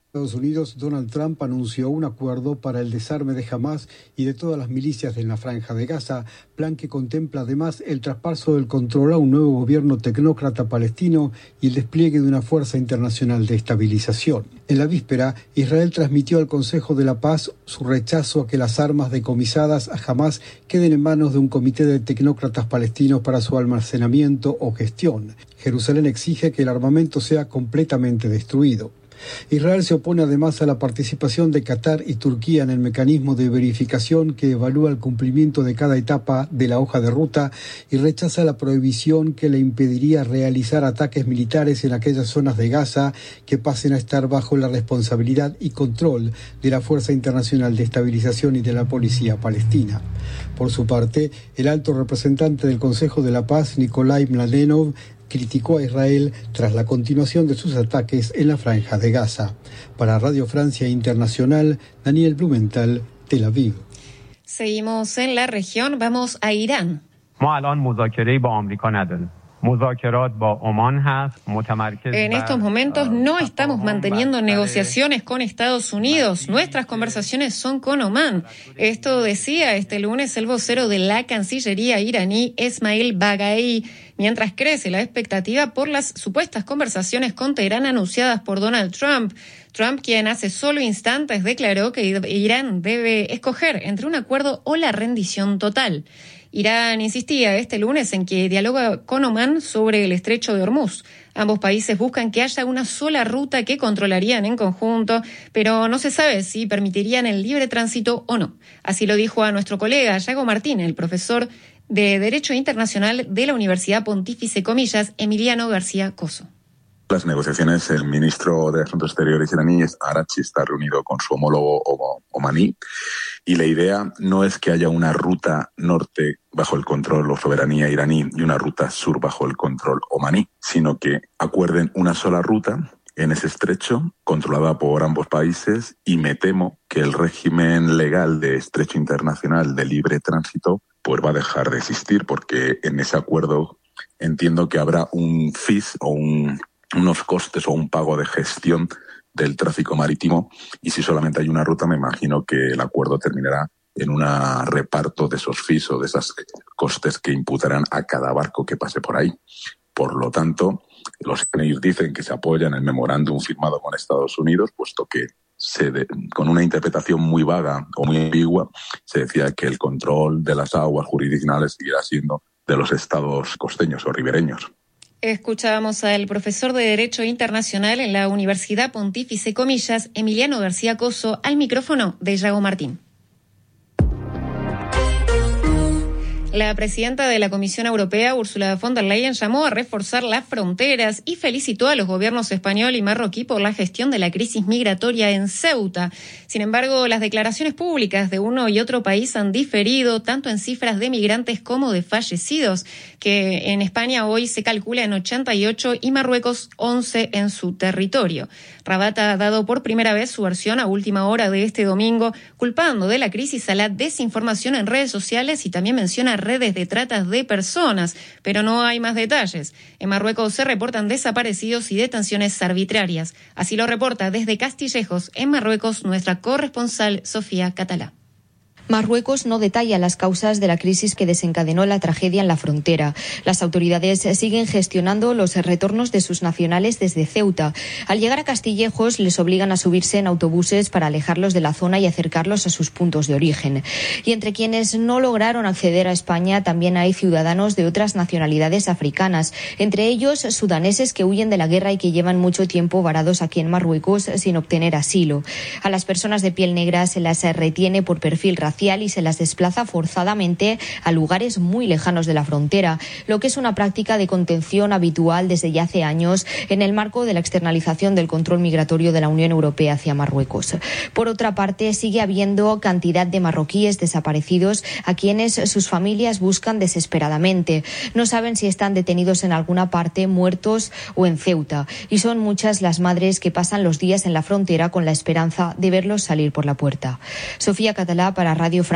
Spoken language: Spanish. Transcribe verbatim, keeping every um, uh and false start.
Estados Unidos, Donald Trump anunció un acuerdo para el desarme de Hamás y de todas las milicias en la Franja de Gaza, plan que contempla además el traspaso del control a un nuevo gobierno tecnócrata palestino y el despliegue de una fuerza internacional de estabilización. En la víspera, Israel transmitió al Consejo de la Paz su rechazo a que las armas decomisadas a Hamás queden en manos de un comité de tecnócratas palestinos para su almacenamiento o gestión. Jerusalén exige que el armamento sea completamente destruido. Israel se opone además a la participación de Qatar y Turquía en el mecanismo de verificación que evalúa el cumplimiento de cada etapa de la hoja de ruta y rechaza la prohibición que le impediría realizar ataques militares en aquellas zonas de Gaza que pasen a estar bajo la responsabilidad y control de la Fuerza Internacional de Estabilización y de la Policía Palestina. Por su parte, el alto representante del Consejo de la Paz, Nikolai Mladenov, criticó a Israel tras la continuación de sus ataques en la Franja de Gaza. Para Radio Francia Internacional, Daniel Blumenthal, Tel Aviv. Seguimos en la región, vamos a Irán. En estos momentos no estamos manteniendo negociaciones con Estados Unidos. Nuestras conversaciones son con Omán. Esto decía este lunes el vocero de la Cancillería iraní, Esmail Baghai, mientras crece la expectativa por las supuestas conversaciones con Teherán anunciadas por Donald Trump. Trump, quien hace solo instantes declaró que Irán debe escoger entre un acuerdo o la rendición total. Irán insistía este lunes en que dialoga con Omán sobre el estrecho de Hormuz. Ambos países buscan que haya una sola ruta que controlarían en conjunto, pero no se sabe si permitirían el libre tránsito o no. Así lo dijo a nuestro colega Yago Martín, el profesor de Derecho Internacional de la Universidad Pontífice Comillas, Emiliano García Coso. Las negociaciones, el ministro de Asuntos Exteriores iraní, Araghchi, está reunido con su homólogo omaní, y la idea no es que haya una ruta norte bajo el control o soberanía iraní y una ruta sur bajo el control omaní, sino que acuerden una sola ruta en ese estrecho, controlada por ambos países, y me temo que el régimen legal de estrecho internacional de libre tránsito pues va a dejar de existir, porque en ese acuerdo entiendo que habrá un fees o un unos costes o un pago de gestión del tráfico marítimo, y si solamente hay una ruta me imagino que el acuerdo terminará en un reparto de esos fees o de esos costes que imputarán a cada barco que pase por ahí. Por lo tanto, los iraníes dicen que se apoyan en el memorándum firmado con Estados Unidos, puesto que se de, con una interpretación muy vaga o muy ambigua se decía que el control de las aguas jurisdiccionales seguirá siendo de los estados costeños o ribereños. Escuchábamos al profesor de Derecho Internacional en la Universidad Pontífice Comillas, Emiliano García Coso, al micrófono de Yago Martín. La presidenta de la Comisión Europea, Ursula von der Leyen, llamó a reforzar las fronteras y felicitó a los gobiernos español y marroquí por la gestión de la crisis migratoria en Ceuta. Sin embargo, las declaraciones públicas de uno y otro país han diferido tanto en cifras de migrantes como de fallecidos, que en España hoy se calcula en ochenta y ocho y Marruecos once en su territorio. Rabat ha dado por primera vez su versión a última hora de este domingo, culpando de la crisis a la desinformación en redes sociales, y también menciona redes de tratas de personas, pero no hay más detalles. En Marruecos se reportan desaparecidos y detenciones arbitrarias. Así lo reporta desde Castillejos, en Marruecos, nuestra corresponsal Sofía Catalá. Marruecos no detalla las causas de la crisis que desencadenó la tragedia en la frontera. Las autoridades siguen gestionando los retornos de sus nacionales desde Ceuta. Al llegar a Castillejos les obligan a subirse en autobuses para alejarlos de la zona y acercarlos a sus puntos de origen. Y entre quienes no lograron acceder a España también hay ciudadanos de otras nacionalidades africanas, entre ellos sudaneses que huyen de la guerra y que llevan mucho tiempo varados aquí en Marruecos sin obtener asilo. A las personas de piel negra se las retiene por perfil racial y se las desplaza forzadamente a lugares muy lejanos de la frontera, lo que es una práctica de contención habitual desde ya hace años en el marco de la externalización del control migratorio de la Unión Europea hacia Marruecos. Por otra parte, sigue habiendo cantidad de marroquíes desaparecidos a quienes sus familias buscan desesperadamente. No saben si están detenidos en alguna parte, muertos o en Ceuta, y son muchas las madres que pasan los días en la frontera con la esperanza de verlos salir por la puerta. Sofía Catalá para Radio Francia.